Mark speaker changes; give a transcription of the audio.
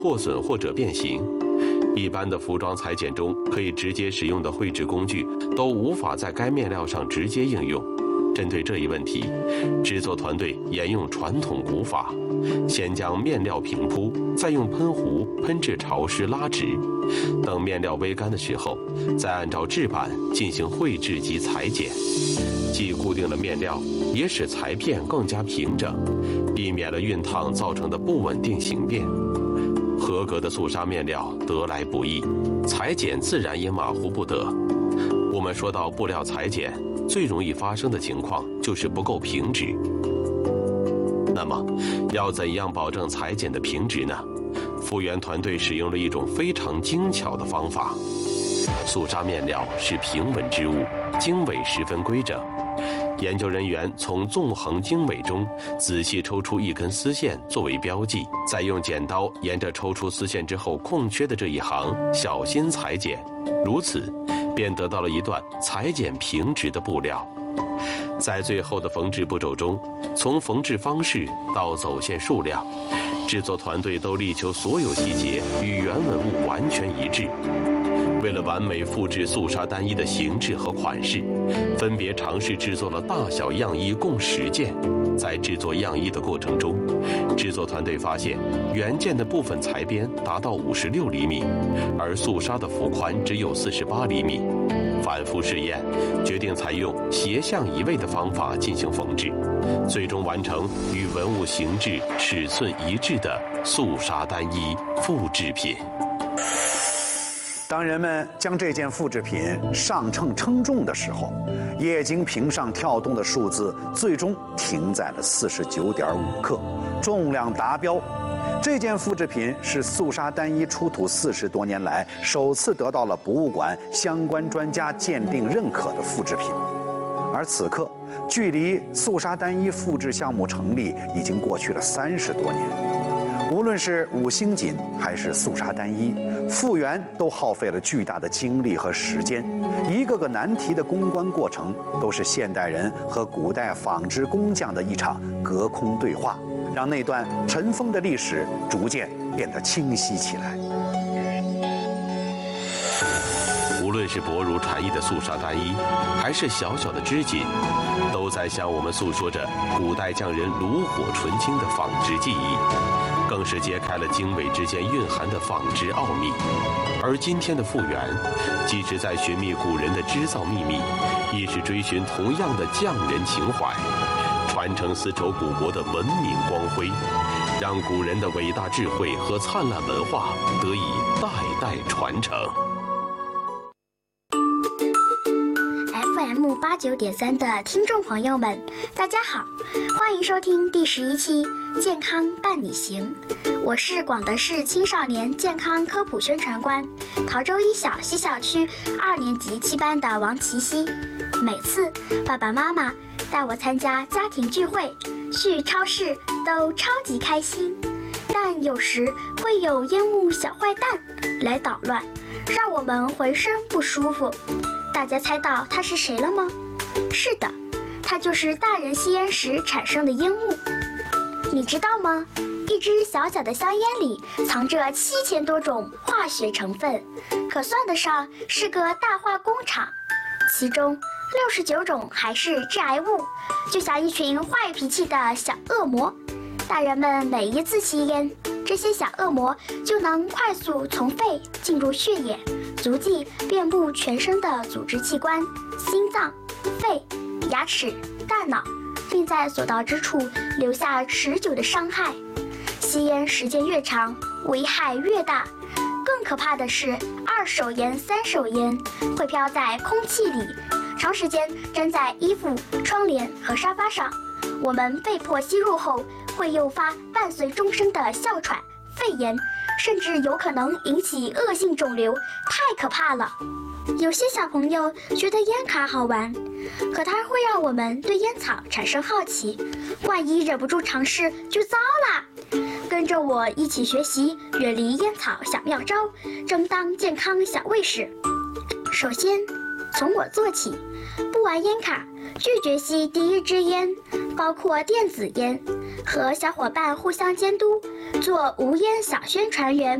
Speaker 1: 破损或者变形。一般的服装裁剪中可以直接使用的绘制工具都无法在该面料上直接应用。针对这一问题，制作团队沿用传统古法，先将面料平铺，再用喷壶喷至潮湿拉直，等面料微干的时候，再按照制板进行绘制及裁剪，既固定了面料，也使裁片更加平整，避免了熨烫造成的不稳定形变。合格的素纱面料得来不易，裁剪自然也马虎不得。我们说到布料裁剪，最容易发生的情况就是不够平直。那么，要怎样保证裁剪的平直呢？复原团队使用了一种非常精巧的方法。素纱面料是平稳之物，经纬十分规整。研究人员从纵横经纬中仔细抽出一根丝线作为标记，再用剪刀沿着抽出丝线之后空缺的这一行小心裁剪，如此便得到了一段裁剪平直的布料。在最后的缝制步骤中，从缝制方式到走线数量，制作团队都力求所有细节与原文物完全一致。为了完美复制素纱单衣的形制和款式，分别尝试制作了大小样衣共10件。在制作样衣的过程中，制作团队发现原件的部分裁边达到56厘米，而素纱的幅宽只有48厘米。反复试验，决定采用斜向移位的方法进行缝制，最终完成与文物形制、尺寸一致的素纱单衣复制品。
Speaker 2: 当人们将这件复制品上秤称重的时候，液晶屏上跳动的数字最终停在了49.5克，重量达标。这件复制品是素纱单衣出土40多年来首次得到了博物馆相关专家鉴定认可的复制品。而此刻，距离素纱单衣复制项目成立已经过去了30多年。无论是五星锦还是素纱单衣，复原都耗费了巨大的精力和时间，一个个难题的攻关过程，都是现代人和古代纺织工匠的一场隔空对话，让那段尘封的历史逐渐变得清晰起来。
Speaker 1: 无论是薄如蝉翼的素纱单衣，还是小小的织锦，都在向我们诉说着古代匠人炉火纯青的纺织技艺，更是揭开了经纬之间蕴含的纺织奥秘。而今天的复原，既是在寻觅古人的织造秘密，亦是追寻同样的匠人情怀，传承丝绸古国的文明光辉，让古人的伟大智慧和灿烂文化得以代代传承。
Speaker 3: FM89.3的听众朋友们，大家好，欢迎收听第11期《健康伴你行》，我是广德市青少年健康科普宣传官，陶州一小西校区2年级7班的王琪熙。每次爸爸妈妈带我参加家庭聚会、去超市都超级开心，但有时会有烟雾小坏蛋来捣乱，让我们浑身不舒服。大家猜到他是谁了吗？是的，他就是大人吸烟时产生的烟雾。你知道吗？一支小小的香烟里藏着7000多种化学成分，可算得上是个大化工厂。其中69种还是致癌物，就像一群坏脾气的小恶魔。大人们每一次吸烟，这些小恶魔就能快速从肺进入血液，足迹遍布全身的组织器官，心脏、肺、牙齿、大脑，并在所到之处留下持久的伤害。吸烟时间越长，危害越大。更可怕的是，2手烟、3手烟会飘在空气里，长时间粘在衣服、窗帘和沙发上。我们被迫吸入后，会诱发伴随终生的哮喘、肺炎，甚至有可能引起恶性肿瘤，太可怕了。有些小朋友觉得烟卡好玩，可它会让我们对烟草产生好奇，万一忍不住尝试就糟啦。跟着我一起学习远离烟草小妙招，争当健康小卫士。首先， 从我做起，不玩烟卡，拒绝吸第一支烟，包括电子烟，和小伙伴互相监督，做无烟小宣传员。